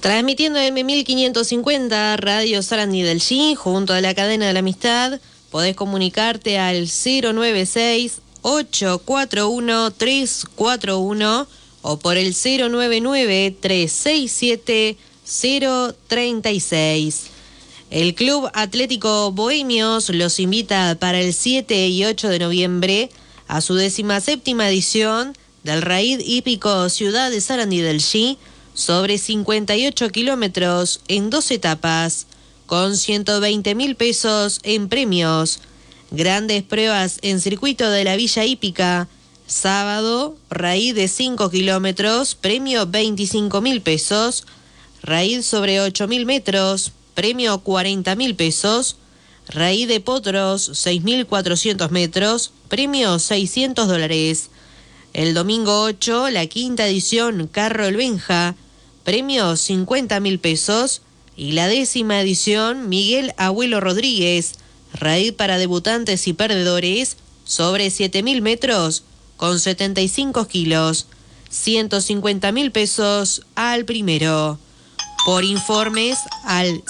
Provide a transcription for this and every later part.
Transmitiendo M1550, Radio Sarandí del G, junto a la cadena de la amistad, podés comunicarte al 096-841-341 o por el 099-367-036. El Club Atlético Bohemios los invita para el 7 y 8 de noviembre a su 17ª edición del Raid Hípico Ciudad de Sarandí del G, sobre 58 kilómetros en 2 etapas, con 120.000 pesos en premios. Grandes pruebas en circuito de la Villa Hípica. Sábado, raíz de 5 kilómetros, premio 25.000 pesos. Raíz sobre 8.000 metros, premio 40.000 pesos. Raíz de potros, 6.400 metros, premio $600. El domingo 8, la 5ª edición Carro El Benja, premio 50.000 pesos. Y la 10ª edición Miguel Abuelo Rodríguez, raíz para debutantes y perdedores, sobre 7.000 metros, con 75 kilos, 150.000 pesos al primero. Por informes al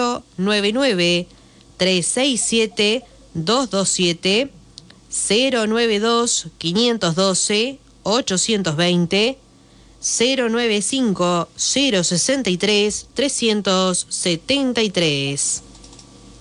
099-367-227, 092-512-820, 095-063-373.